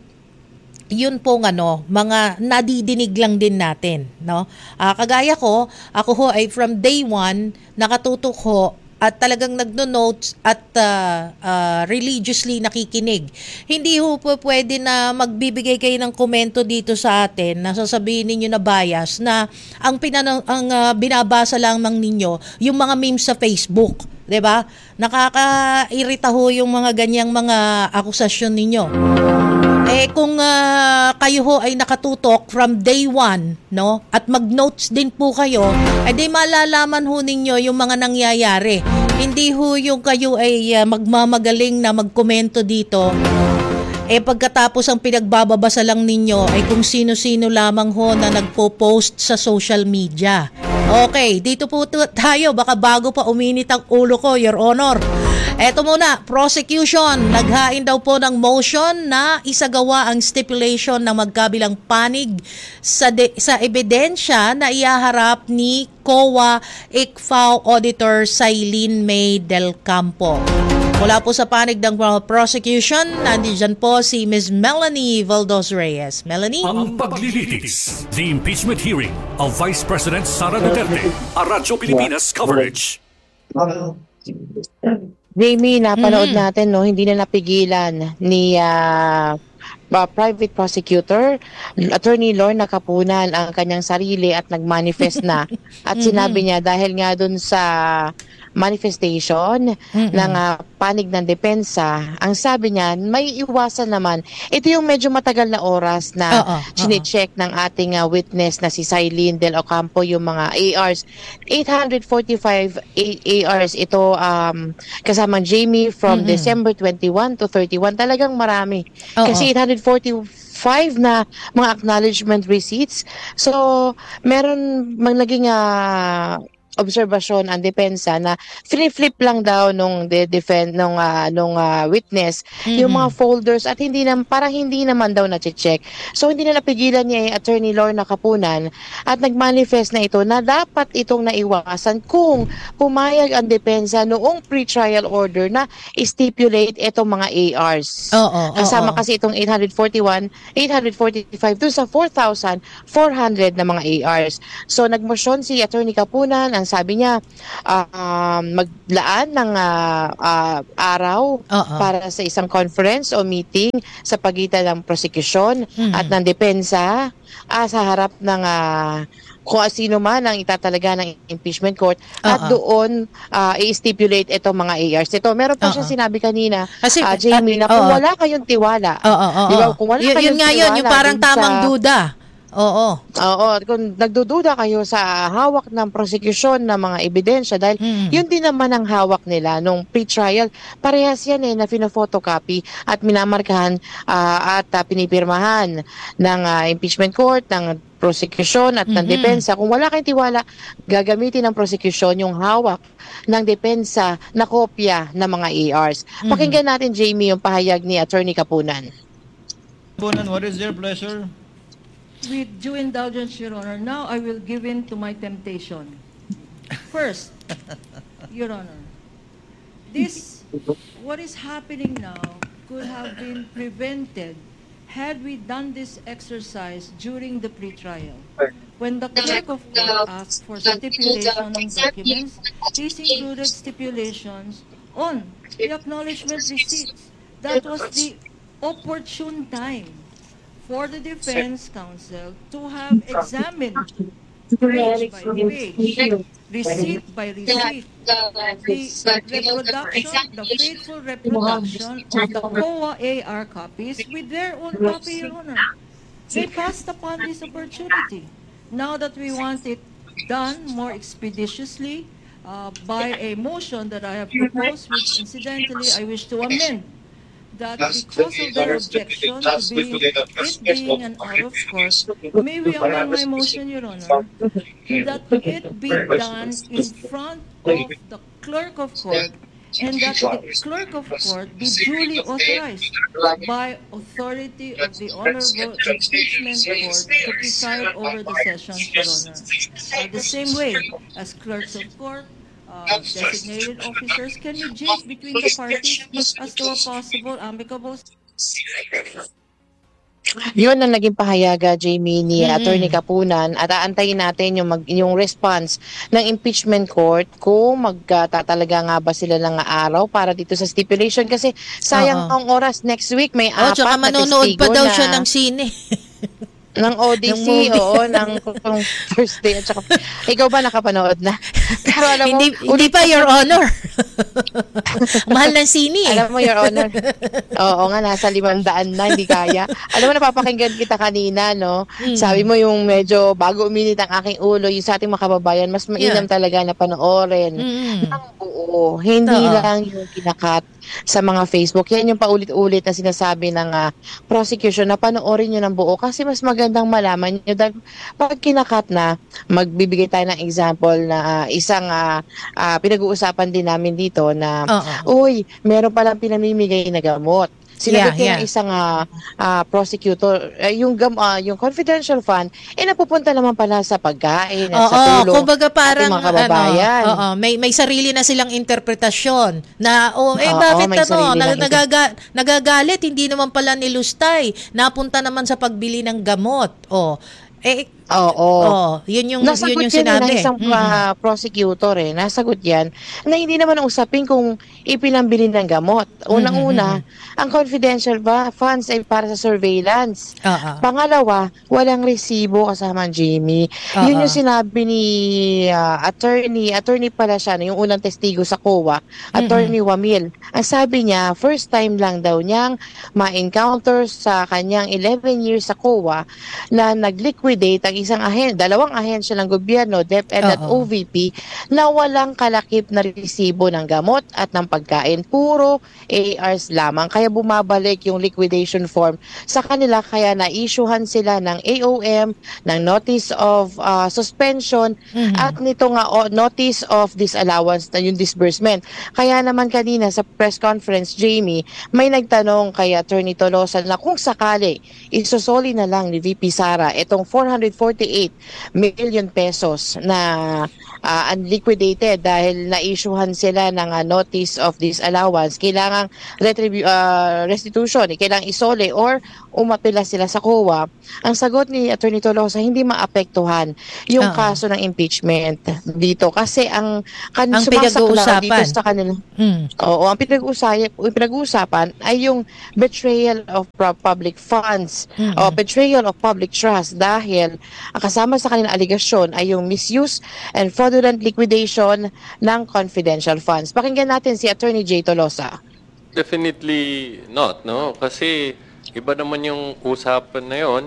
yun pong ano, mga nadidinig lang din natin, no? Uh, kagaya ko, ako ho ay from day one, nakatutok ho at talagang nagno-notes at uh, uh, religiously nakikinig. Hindi ho po pwede na magbibigay kayo ng komento dito sa atin na sasabihin ninyo na bias na ang, pinanang, ang uh, binabasa lamang ninyo yung mga memes sa Facebook. 'Di ba? Nakakairita ho yung mga ganyang mga akusasyon ninyo. Eh kung uh, kayo ho ay nakatutok from day one, no? At mag-notes din po kayo, ay di malalaman ho ninyo yung mga nangyayari. Hindi ho yung kayo ay uh, magmamagaling na magkomento dito. Eh pagkatapos ang pinagbababasa lang ninyo ay kung sino-sino lamang ho na nagpo-post sa social media. Okay, dito po tayo, baka bago pa uminit ang ulo ko, Your Honor. Eto muna, prosecution, naghain daw po ng motion na isagawa ang stipulation ng magkabilang panig sa, de- sa ebidensya na ihaharap ni C O A I C F A O Auditor Sailin May Del Campo. Mula po sa panig ng prosecution, nandiyan po si Miz Melanie Valdos Reyes. Melanie? Ang paglilitis, the impeachment hearing of Vice President Sara Duterte. A Radyo Pilipinas coverage. Jamie, napanood Mm. natin, no, hindi na napigilan ni ah, uh, private prosecutor, Attorney Lorna Kapunan, ang kanyang sarili at nagmanifest na. At sinabi niya dahil nga dun sa manifestation ng uh, panig ng depensa, ang sabi niya, may iwasan naman. Ito yung medyo matagal na oras na Oo, chine-check ng ating uh, witness na si Sailin Del Ocampo, yung mga A Rs. eight hundred forty-five A Rs ito, um, kasama Jamie from Mm-mm. December twenty-one to thirty-one. Talagang marami. Oo. Kasi eight hundred forty-five na mga acknowledgement receipts. So, meron mang naging uh, obserbasyon ang depensa na flip lang daw nung de defend nung ah, nung ah, witness yung mga folders at hindi na parang hindi naman daw na-check. So hindi na napigilan niya yung Attorney Lorna Kapunan at nagmanifest na ito na dapat itong naiwasan kung pumayag ang depensa noong pre-trial order na stipulate itong mga A Rs. Oo, Kasama oo. kasi itong eight forty-one, eight forty-five to sa four thousand four hundred na mga A Rs. So nagmosyon si Attorney Kapunan, ang sabi niya uh, um, maglaan ng uh, uh, araw Oo. para sa isang conference o meeting sa pagitan ng prosecution at ng depensa uh, sa harap ng uh, kung sino man ang itatalaga ng impeachment court at Oo. doon uh, i-stipulate itong mga A Rs. Ito, meron pa siya Oo. sinabi kanina, Kasi, uh, Jamie, na kung oo. wala kayong tiwala, Oo, oo, di ba, oo. kung wala Y- kayong yun nga yun, yung tiwala parang dun sa- tamang duda. Oo. Oo, kung nagdududa kayo sa hawak ng prosecution ng mga ebidensya dahil Mm. yun din naman ang hawak nila nung pre-trial, parehas yan eh na pino-photocopy at minamarkahan ah, at ah, pinipirmahan ng ah, impeachment court, ng prosecution at ng Mhm. depensa. Kung wala kayong tiwala, gagamitin ng prosecution yung hawak ng depensa na kopya ng mga A Rs. Pakinggan natin, Jamie, yung pahayag ni Attorney Kapunan. Kapunan, what is your pleasure? With due indulgence, Your Honor, now I will give in to my temptation. First, Your Honor, this, what is happening now could have been prevented had we done this exercise during the pretrial. When the clerk of court asked for stipulation on documents, this included stipulations on the acknowledgement receipts. That was the opportune time for the defense counsel to have examined page by page, receipt by receipt, the reproduction, the faithful reproduction of the C O A A R copies with their own copy, Your Honor. They passed upon this opportunity. Now that we want it done more expeditiously uh, by a motion that I have proposed, which incidentally I wish to amend, that because of their objection to being, it being an out of court, may we amend my motion, Your Honor, that it be done in front of the clerk of court and that the clerk of court be duly authorized by authority of the Honorable Impeachment Court to preside over the sessions, Your Honor. Uh, the same way as clerks of court, Uh, designated officers can mediate between the parties as to a possible amicable. Yun ang naging pahayaga, Jamie, ni Attorney Kapunan at aantayin natin yung, mag, yung response ng impeachment court kung magtatalaga nga ba sila ng araw para dito sa stipulation kasi sayang Oo. ang oras next week may Oh, apat tsaka na manonood testigo pa daw na, siya ng sine. ng Odyssey, Ng movie. oo, ng, ng Thursday at saka, ikaw ba nakapanood na? Pero alam mo, hindi, hindi pa, Your Honor. Mahal ng sine. eh. Alam mo, Your Honor, oo nga, nasa limandaan na, hindi kaya. Alam mo, napapakinggan kita kanina, no? Mm. Sabi mo yung medyo bago uminit ang aking ulo, yung sa ating mga kababayan, mas mainam Yeah. talaga na panoorin Mm. ng buo. Hindi Oo. lang yung kinakat sa mga Facebook. Yan yung paulit-ulit na sinasabi ng ah, prosecution na panoorin nyo ng buo kasi mas magandang malaman nyo dahil pag kinakat na, magbibigay tayo ng example na ah, isang ah, ah, pinag-uusapan din namin dito na Oo. uy, meron palang pinamimigay na gamot. Sinagot Yeah, niya yeah. ng isang ah, ah, prosecutor, eh, yung, gam, ah, yung confidential fund, eh napupunta naman pala sa pagkain at sa Oo, tulong kumbaga parang ating mga kababayan. ano, oo, may may sarili na silang interpretasyon na oh eh Oo, bakit may ano sarili nag, na ito. nagaga, nagagalit hindi naman pala nilustay, napunta naman sa pagbili ng gamot. Oh, eh Oo. oh, yun yung Nasagot yun yung yan eh, sinabi. ng isang Mm-mm. ah, prosecutor eh. Nasagot yan na hindi naman ang usapin kung ipinambili ng gamot. Unang-una, ang confidential ba funds ay para sa surveillance. Oo. Pangalawa, walang resibo kasama ang Jamie. Oo. Yun yung sinabi ni ah, attorney, attorney pala siya, no, yung unang testigo sa C O A, attorney Wamil. Ang sabi niya, first time lang daw niyang ma-encounter sa kanyang eleven years sa C O A na nag-liquidate i-liquidate ang isang ahen, dalawang ahensya ng gobyerno, DepEd at Oo. O V P, na walang kalakip na resibo ng gamot at ng pagkain. Puro A Rs lamang. Kaya bumabalik yung liquidation form sa kanila, kaya na-issuehan sila ng A O M, ng Notice of uh, Suspension, Mhm. at nito nga o, Notice of Disallowance na yung disbursement. Kaya naman kanina sa press conference, Jamie, may nagtanong kay Attorney Tolosa na kung sakali isosoli na lang ni V P Sara itong four hundred forty-eight million pesos na uh, unliquidated dahil na-issuehan sila ng uh, Notice of Disallowance, kailangang retribu- uh, restitution, eh, kailangang isole or umapila sila sa C O A. Ang sagot ni Attorney Tolosa, hindi maapektuhan yung Oo. kaso ng impeachment dito kasi ang kan Ang sumasaklaw dito pinag-uusapan. sa kanila. Mm. Oo, ang pinag-uusapan, pinag-uusapan ay yung betrayal of pro- public funds Mm-mm. o betrayal of public trust dahil ang kasama sa kanilang aligasyon ay yung misuse and fraudulent liquidation ng confidential funds. Pakinggan natin si Attorney Jay Tolosa. Definitely not, no? Kasi iba naman yung usapan na yon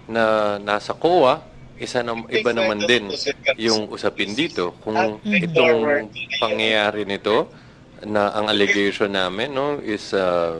na nasa C O A, isa na, iba naman din yung usapin dito. Kung itong pangyayari nito, na ang allegation namin, no, is uh,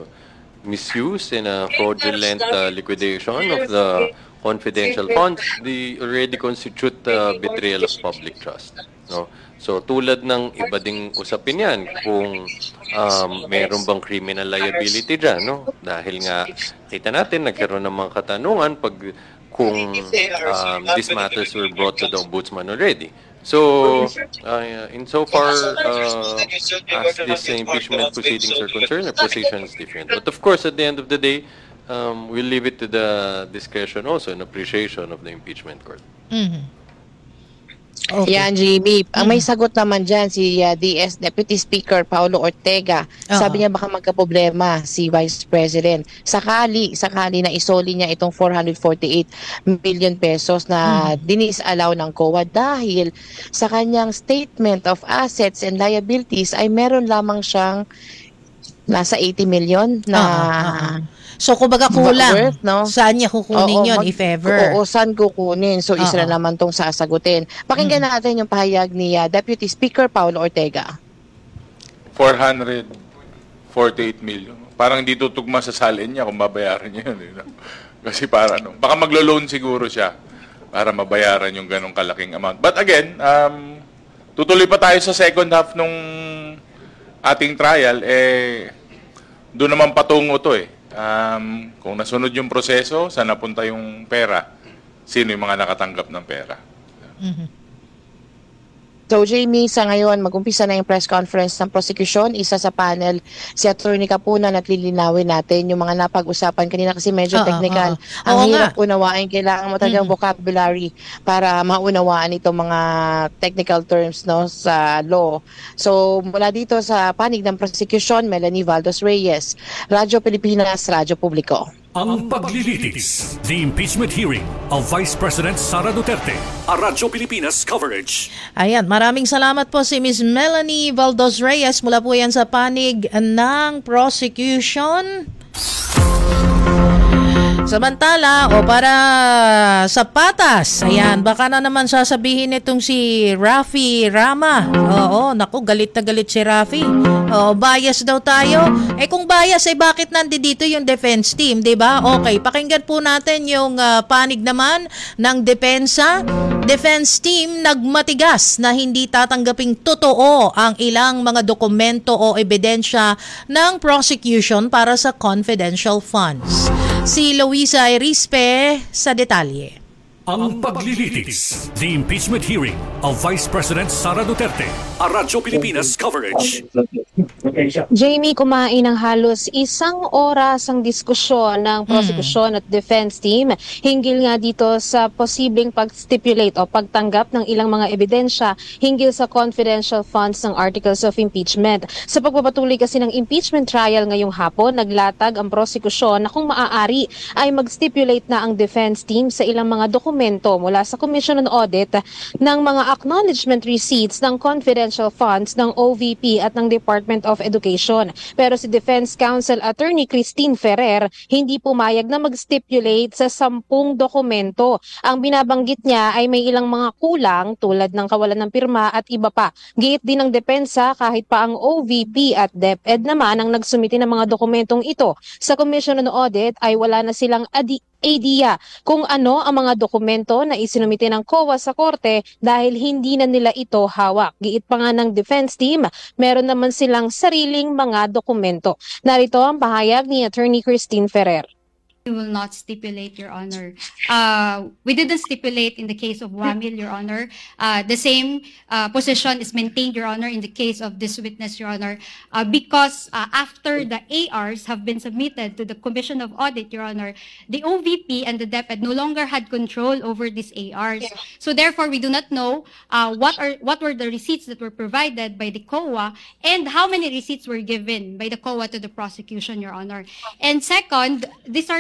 misuse and a fraudulent uh, liquidation of the confidential funds, they already constitute uh, betrayal of public trust, no? So tulad ng iba ding usapin yan, kung um, mayroon bang criminal liability dyan, no? Dahil nga, kita natin, nagkaroon ng mga katanungan pag kung um, these matters were brought to the ombudsman already. So, uh, insofar uh, as these impeachment proceedings are concerned, the position is different. But of course, at the end of the day, um, we'll leave it to the discretion also and appreciation of the impeachment court. Mhm. Okay. Yan, Jamie. Ang may sagot naman dyan, si uh, D S Deputy Speaker Paulo Ortega. Oo. Sabi niya baka magkaproblema si Vice President. Sakali, sakali na isoli niya itong four hundred forty-eight million pesos na dinis-allow ng C O A dahil sa kanyang statement of assets and liabilities ay meron lamang siyang nasa eighty million na Oo, oo. So, kumbaga kulang. worth, no? Saan niya kukunin Oo, yun, mag- if ever? Oo, saan kukunin? So, isa Oo. na naman tong sasagutin. Pakinggan natin yung pahayag ni uh, Deputy Speaker Paulo Ortega. four hundred forty-eight million. Parang hindi tutugma sa salin niya kung babayaran niya yun. Eh, no? Kasi para, no, baka maglo-loan siguro siya para mabayaran yung ganong kalaking amount. But again, um, tutuloy pa tayo sa second half nung ating trial, eh, doon naman patungo to eh. Um, kung nasunod yung proseso, saan napunta yung pera, sino yung mga nakatanggap ng pera. So, Jamie, sa ngayon, mag-umpisa na yung press conference ng prosecution. Isa sa panel, si Attorney Kapunan, at lilinawin natin yung mga napag-usapan kanina kasi medyo Oo, technical. oo. Ang Oo hirap nga. unawain. Kailangan mo talagang vocabulary para maunawaan itong mga technical terms, no, sa law. So, mula dito sa panig ng prosecution, Melanie Valdos Reyes, Radyo Pilipinas, Radyo Publiko. Ang paglilitis, the impeachment hearing of Vice President Sara Duterte. A Radyo Pilipinas coverage. Ayan, maraming salamat po si Miz Melanie Valdos Reyes mula po yan sa panig ng prosecution. Samantala, o para sa patas, ayan, baka na naman sasabihin itong si Rafi Rama. Oo, naku, galit na galit si Rafi. Oo, bias daw tayo. Eh kung bias, eh bakit nandito yung defense team, di ba? Okay, pakinggan po natin yung uh, panig naman ng depensa. Defense team nagmatigas na hindi tatanggaping totoo ang ilang mga dokumento o ebidensya ng prosecution para sa confidential funds. Si Luisa Irispe sa detalye. Ang paglilitis, the impeachment hearing of Vice President Sara Duterte. A Radyo Pilipinas coverage. Jamie, kumain ng halos isang oras ang diskusyon ng prosecution at defense team hinggil nga dito sa posibleng pag-stipulate o pagtanggap ng ilang mga ebidensya hinggil sa confidential funds ng articles of impeachment. Sa pagpapatuloy kasi ng impeachment trial ngayong hapon, naglatag ang prosecution na kung maaari ay mag-stipulate na ang defense team sa ilang mga dokumento dokumento mula sa Commission on Audit ng mga acknowledgement receipts ng confidential funds ng O V P at ng Department of Education. Pero si Defense Counsel Attorney Christine Ferrer hindi pumayag na mag-stipulate sa sampung dokumento. Ang binabanggit niya ay may ilang mga kulang tulad ng kawalan ng pirma at iba pa. Giit din ng depensa kahit pa ang O V P at DepEd naman ang nagsumiti ng mga dokumentong ito sa Commission on Audit ay wala na silang adi idea kung ano ang mga dokumento na isinumite ng C O A sa korte dahil hindi na nila ito hawak. Giit pa nga ng defense team, meron naman silang sariling mga dokumento. Narito ang pahayag ni Attorney Christine Ferrer. We will not stipulate, Your Honor. Uh, we didn't stipulate in the case of Wamil, Your Honor. Uh, the same uh, position is maintained, Your Honor, in the case of this witness, Your Honor, uh, because uh, after the A Rs have been submitted to the Commission of Audit, Your Honor, the O V P and the DepEd no longer had control over these A Rs. So therefore, we do not know uh, what are what were the receipts that were provided by the C O A and how many receipts were given by the C O A to the prosecution, Your Honor. And second, these are